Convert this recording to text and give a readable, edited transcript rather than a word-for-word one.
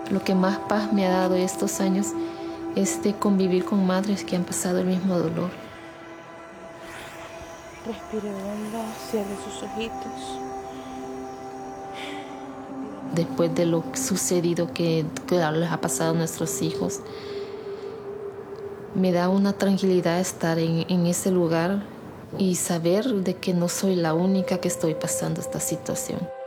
Lo que más paz me ha dado estos años es de convivir con madres que han pasado el mismo dolor. Respire hondo, cierre sus ojitos. Después de lo sucedido que les ha pasado a nuestros hijos, me da una tranquilidad estar en ese lugar y saber de que no soy la única que estoy pasando esta situación.